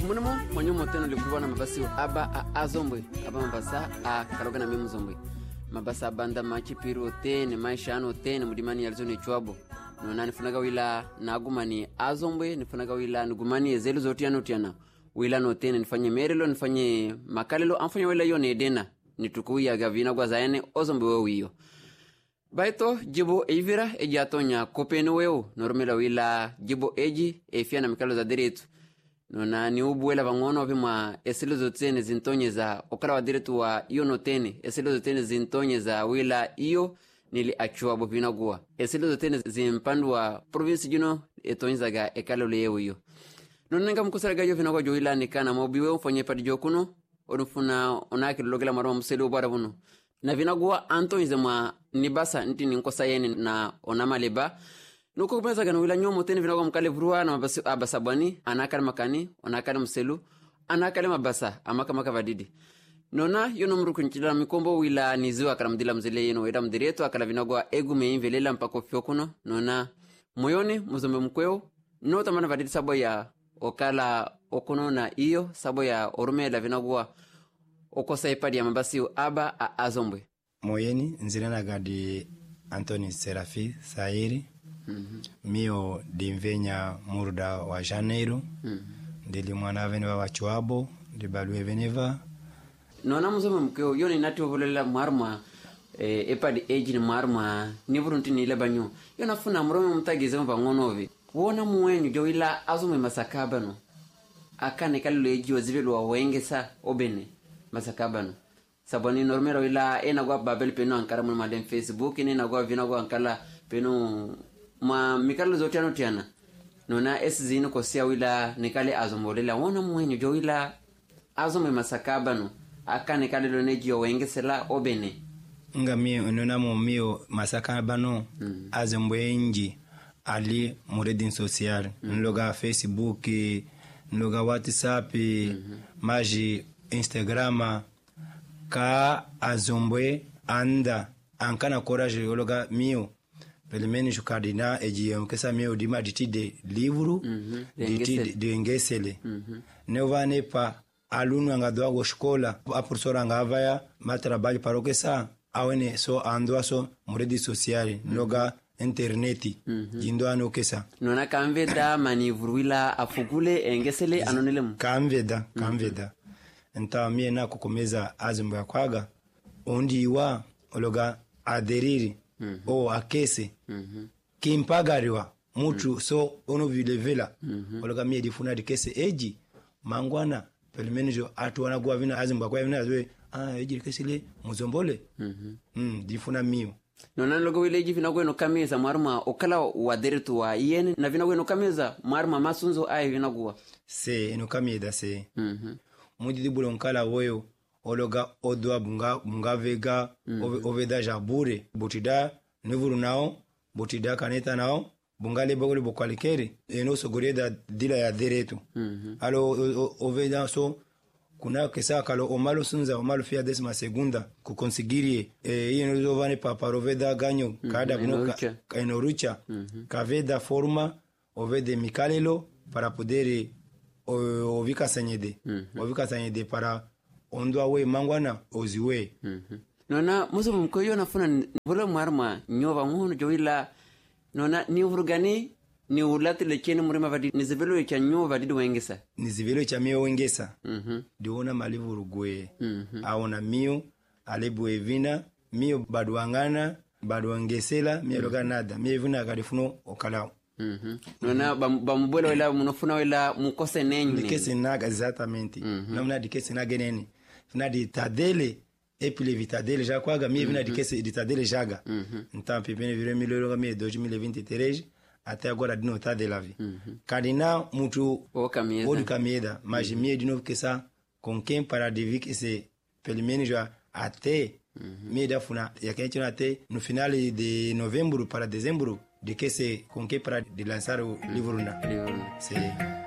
Munimo mwanyomo tena likuwa na mabasi aba a azombwe aba mabasa a karoga na mimu zombwe mabasa banda machi piru tene maisha ano tene mudimani yalizoni chwabo nona nifunaga wila nagumani azombwe nifunaga wila nugumani ezelu zotiano tiana wila no tene nifanye merelo nifanye makalelo amfanye wila yone edena nitukuya gavina kwa zaene ozombwe wewe baito jibo evira ejatonya kopeno wewe normela wila jibo eji efia na mikalo za diretu nona ni ubuela vangono vima esilo zotene zintonye za okala wa diretu wa iyo notene esilo zotene zintonye za wila iyo nili achua bopina guwa esilo zotene zimpandu wa provinsi jino etonye zaga ekalo lewe iyo nona nga mkusaraga yo vina kwa jo wila nikana mobiwe mfanye padi jokuno onufuna onaki logela maroma mseli ubara buno na vina guwa antonye zema nibasa nti ninkosa yene na onamaleba nuko kupeza gano wila nyomo tene vina kwa mkale vruwa na mabasi abasabwani anakale makani anakale mselu anakale mabasa amaka makavadidi nona yono mruku nchidala mikombo wila niziwa akala mdila mzile yeno weda mdireto akala vinagwa egu meimvelela mpako fyokuno nona moyoni muzombe mkweo nota mana vadidi sabo ya okala okuno na iyo sabo ya orumela vinagwa okosa ipadi ya mabasi aba a azombwe moyeni nzirana gadi Antoni Serafi Sairi mio dimvenya murda wa Janeiro ndili mwana vene wa Chwabo ndibalwe veneva nona muzome mkeo yoni nati ovolela marma epadi age ni marma niburunti ni lebanyo yona funa mrome mtagize mvangonovi wona muwenyu jo ila azume masakabano akane kallo eji wazivelo wa wengesa obene masakabano saboni normero ila enagwa babel peno ankara mun madem Facebook ni nagwa vinagwa ankala peno ma mikalo zotiano tiana nona esizino kosia wila nikale azombolela wona muwenyu jo wila azume masakabano akane kallo neji wengesela obene nga mio nona mo mio masakabano azombwenji ali muredin social nloga Facebook nloga WhatsApp maji Instagram ka azombwe anda ankana courage yologa mio pelemeni jukadina eji mkesa mio dima ditide livru ditide dengesele nevane pa alunu angadwa go shkola apursora ngavaya matrabalho parokesa awene so andwa so muredi sociale noga interneti jindo anokesa nona kamveda manivruila afugule engesele anonelemu kamveda nta mie na kukomeza azimbo ya kwaga ondiwa ologa aderiri o akese kimpagariwa mutu so ono vilevela ologa mie difuna dikese eji mangwana pelemenijo atuwana guwa vina azimbo ya kwa vina azwe eji dikese le muzombole difuna mio nona logo wile eji vina gweno kameza maruma okala waderitu wa iyene na vina gweno kameza maruma masunzo ayi vina guwa se eno kameda se mudidi bulo nkala woyo ologa odwa bunga vega oveda jabure butida nevuru nao butida kaneta nao bungale bogole bokwalikeri eno sogoreda dila ya deretu alo oveda so kuna kesa kalo omalo sunza omalo fia desima segunda kukonsigirie yeno zovane paparoveda ganyo kada buno enorucha kaveda forma ovede mikalelo para podere ovika sanyede para ondwa we mangwana oziwe nona muso mkoyo nafuna bolo marma nyova muno joila nona ni urugani ni ulatile chene murima vadi nizivelo cha nyova didi wengesa nizivelo cha mio wengesa diona malivu rugwe aona mio alebu evina mio badwangana badwangesela mio loga nada mio vina kadifuno okalao nona bamubwela wela munofuna wela mukose nenye dikese naga exatamente namna dikese naga nene fina ditadele epile vitadele já kwaga mie vina dikese ditadele jaga então pepene vire miloro mie 2023 até agora dino tá de la vie kadina mutu o kamieda mas mie dino kesa com quem para dividir que se pelo menos já até mie da funa ya que até no final de novembro para dezembro de que se com que para de lançar o livro na.